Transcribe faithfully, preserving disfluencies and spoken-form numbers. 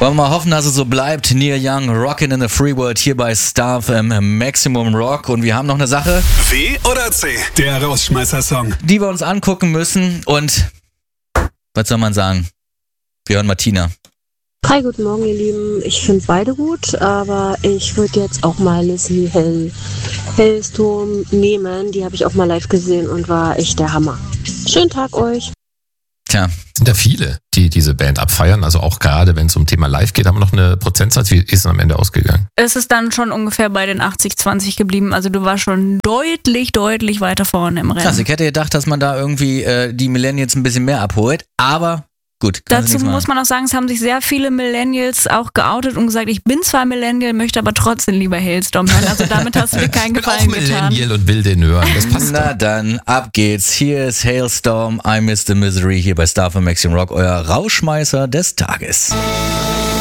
Wollen wir mal hoffen, dass es so bleibt. Neil Young, Rockin' in the Free World hier bei Star F M Maximum Rock. Und wir haben noch eine Sache. W oder C? Der Rausschmeißer-Song. Die wir uns angucken müssen. Und was soll man sagen? Wir hören Martina. Hi, guten Morgen, ihr Lieben. Ich finde beide gut, aber ich würde jetzt auch mal Lizzie Hell, Hellstorm nehmen. Die habe ich auch mal live gesehen und war echt der Hammer. Schönen Tag euch. Tja. Sind ja viele, die diese Band abfeiern. Also auch gerade, wenn es um Thema Live geht, haben wir noch eine Prozentsatz. Wie ist es am Ende ausgegangen? Es ist dann schon ungefähr bei den achtzig zwanzig geblieben. Also du warst schon deutlich, deutlich weiter vorne im Rennen. Krass, ich hätte gedacht, dass man da irgendwie äh, die Millennials ein bisschen mehr abholt. Aber gut. Dazu muss man auch sagen, es haben sich sehr viele Millennials auch geoutet und gesagt, ich bin zwar Millennial, möchte aber trotzdem lieber Hailstorm hören. Also damit hast du dir keinen Gefallen getan. Ich bin auch Millennial und will den hören. Das passt Na doch. dann, ab geht's. Hier ist Hailstorm, I Miss the Misery hier bei Star F M Maximum Rock, euer Rauschmeißer des Tages.